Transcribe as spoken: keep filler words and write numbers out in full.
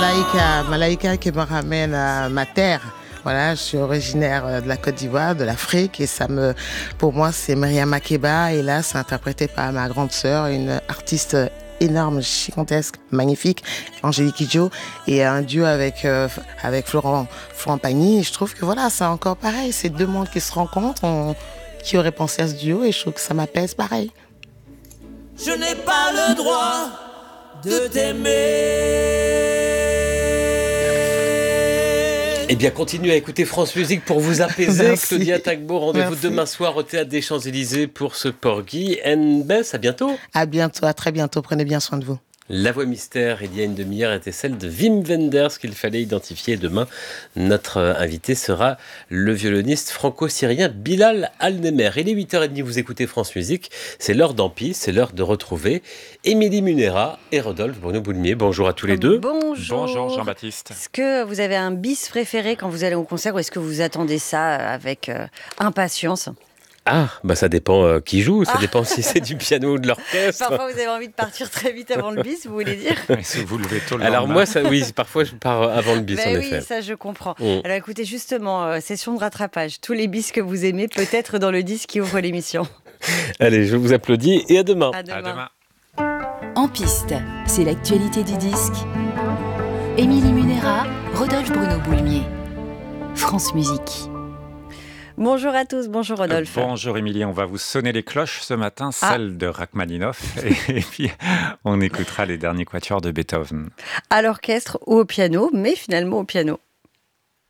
Malaïka, Malaïka qui me ramène à ma terre. Voilà, je suis originaire de la Côte d'Ivoire, de l'Afrique, et ça me, pour moi, c'est Myriam Makeba, et là, c'est interprété par ma grande sœur, une artiste énorme, gigantesque, magnifique, Angélique Kidjo, et un duo avec euh, avec Florent Florent Pagny. Et je trouve que voilà, c'est encore pareil, c'est deux mondes qui se rencontrent. On, qui aurait pensé à ce duo, et je trouve que ça m'apaise pareil. Je n'ai pas le droit de t'aimer. Eh bien, continuez à écouter France Musique pour vous apaiser. Merci. Claudia Tagbo, rendez-vous Merci. demain soir au Théâtre des Champs-Élysées pour ce Porgy and Bess. À bientôt. À bientôt, à très bientôt. Prenez bien soin de vous. La voix mystère, il y a une demi-heure, était celle de Wim Wenders qu'il fallait identifier. Demain, notre invité sera le violoniste franco-syrien Bilal Al-Nemer. Il est huit heures trente, vous écoutez France Musique. C'est l'heure d'Empire, c'est l'heure de retrouver Émilie Munera et Rodolphe Bruno-Boulmier. Bonjour à tous les deux. Bonjour. Bonjour Jean-Baptiste. Est-ce que vous avez un bis préféré quand vous allez au concert, ou est-ce que vous attendez ça avec euh, impatience ? Ah, bah ça dépend euh, qui joue, ça ah. dépend si c'est du piano ou de l'orchestre. Parfois vous avez envie de partir très vite avant le bis, vous voulez dire ? Si vous levez tôt le Alors lendemain. moi, ça, oui, parfois je pars avant le bis, ben en oui, effet. ça je comprends. Mm. Alors écoutez, justement, euh, session de rattrapage, tous les bis que vous aimez, peut-être dans le disque qui ouvre l'émission. Allez, je vous applaudis et à demain. À demain. À demain. En piste, c'est l'actualité du disque. Émilie Munera, Rodolphe Bruno-Boulmier. France Musique. Bonjour à tous, bonjour Rodolphe. Euh, bonjour Émilie, on va vous sonner les cloches ce matin, Ah. celle de Rachmaninoff, et, et puis on écoutera les derniers quatuors de Beethoven. À l'orchestre ou au piano, mais finalement au piano.